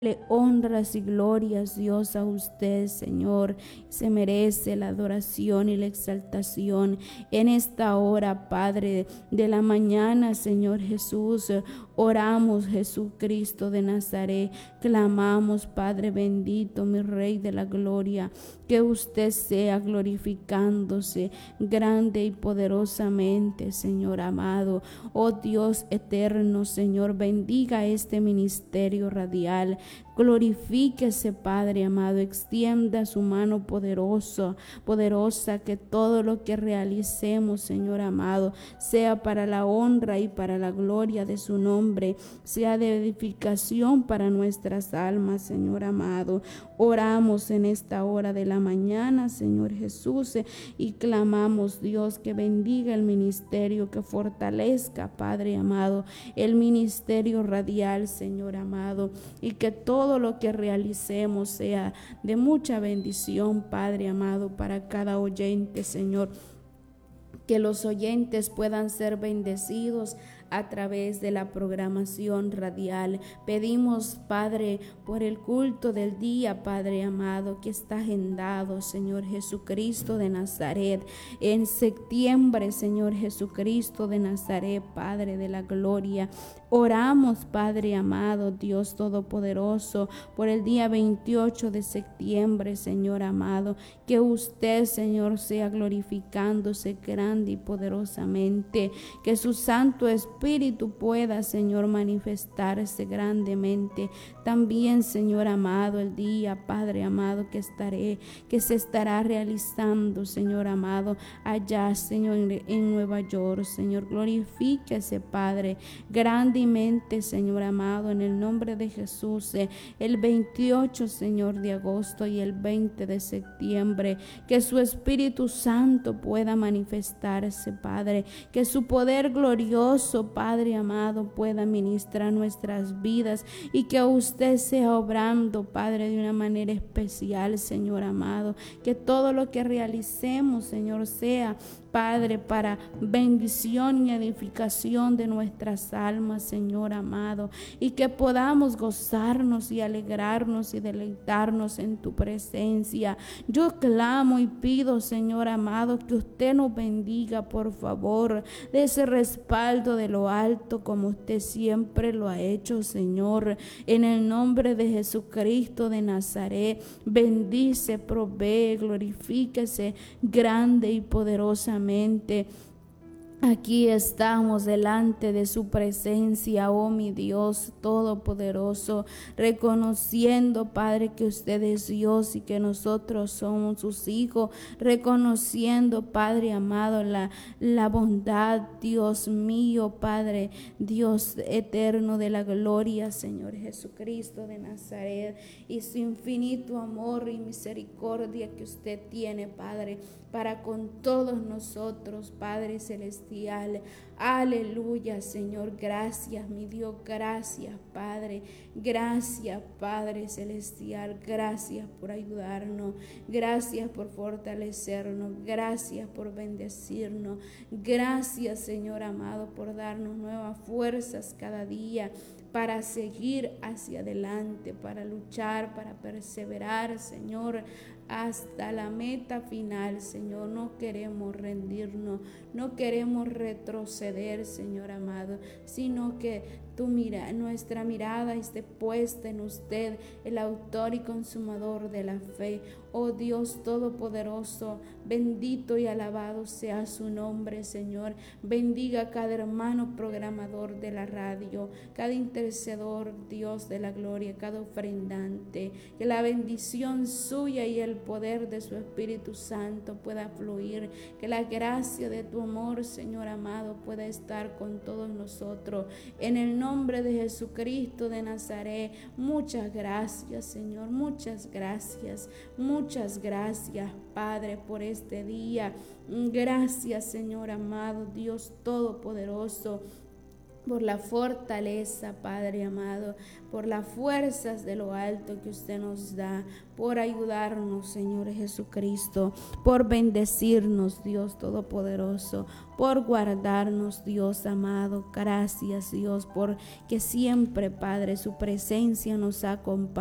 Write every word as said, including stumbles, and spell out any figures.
Le honras y glorias, Dios, a usted, Señor. Se merece la adoración y la exaltación en esta hora, Padre, de la mañana, Señor Jesús. Oramos, Jesucristo de Nazaret. Clamamos, Padre bendito, mi Rey de la gloria, que usted sea glorificándose grande y poderosamente, Señor amado. Oh Dios eterno, Señor, bendiga este ministerio radial. Glorifíquese, Padre amado, extienda su mano poderosa, poderosa, que todo lo que realicemos, Señor amado, sea para la honra y para la gloria de su nombre, sea de edificación para nuestras almas, Señor amado. Oramos en esta hora de la mañana, Señor Jesús, y clamamos, Dios, que bendiga el ministerio, que fortalezca, Padre amado, el ministerio radial, Señor amado, y que todo lo que realicemos sea de mucha bendición, Padre amado, para cada oyente, Señor. Que los oyentes puedan ser bendecidos a través de la programación radial. Pedimos, Padre, por el culto del día, Padre amado, que está agendado, Señor Jesucristo de Nazaret, en septiembre, Señor Jesucristo de Nazaret, Padre de la gloria. Oramos, Padre amado, Dios todopoderoso, por el día veintiocho de septiembre, Señor amado, que usted, Señor, sea glorificándose grande y poderosamente, que su Santo Espíritu pueda, Señor, manifestarse grandemente. También, Señor amado, el día, Padre amado, que estaré, que se estará realizando, Señor amado, allá, Señor, en Nueva York, Señor, glorifíquese, Padre, grandemente, Señor amado, en el nombre de Jesús, eh, el veintiocho, Señor, de agosto y el veinte de septiembre, que su Espíritu Santo pueda manifestarse, Padre, que su poder glorioso, Padre amado, pueda ministrar nuestras vidas y que usted sea obrando, Padre, de una manera especial, Señor amado, que todo lo que realicemos, Señor, sea, Padre, para bendición y edificación de nuestras almas, Señor amado, y que podamos gozarnos y alegrarnos y deleitarnos en tu presencia. Yo clamo y pido, Señor amado, que usted nos bendiga, por favor, de ese respaldo de lo alto, como usted siempre lo ha hecho, Señor, en el nombre de Jesucristo de Nazaret. Bendice, provee, glorifíquese grande y poderosamente. Aquí estamos delante de su presencia, oh mi Dios todopoderoso, reconociendo, Padre, que usted es Dios y que nosotros somos sus hijos, reconociendo, Padre amado, la, la bondad, Dios mío, Padre, Dios eterno de la gloria, Señor Jesucristo de Nazaret, y su infinito amor y misericordia que usted tiene, Padre, para con todos nosotros, Padre celestial. Aleluya, Señor, gracias, mi Dios, gracias, Padre, gracias, Padre celestial, gracias por ayudarnos, gracias por fortalecernos, gracias por bendecirnos, gracias, Señor amado, por darnos nuevas fuerzas cada día para seguir hacia adelante, para luchar, para perseverar, Señor, hasta la meta final, Señor. No queremos rendirnos, no queremos retroceder, Señor amado, sino que tu mira, nuestra mirada esté puesta en usted, el autor y consumador de la fe. Oh Dios todopoderoso, bendito y alabado sea su nombre, Señor. Bendiga a cada hermano programador de la radio, cada intercedor, Dios de la gloria, cada ofrendante. Que la bendición suya y el poder de su Espíritu Santo pueda fluir. Que la gracia de tu amor, Señor amado, pueda estar con todos nosotros. En el nombre de Jesucristo de Nazaret, muchas gracias, Señor, muchas gracias, muchas gracias, Padre, por este día. Gracias, Señor amado, Dios todopoderoso. por la fortaleza, Padre amado, por las fuerzas de lo alto que usted nos da, por ayudarnos, Señor Jesucristo, por bendecirnos, Dios Todopoderoso, por guardarnos, Dios amado. Gracias, Dios, porque siempre, Padre, su presencia nos acompaña.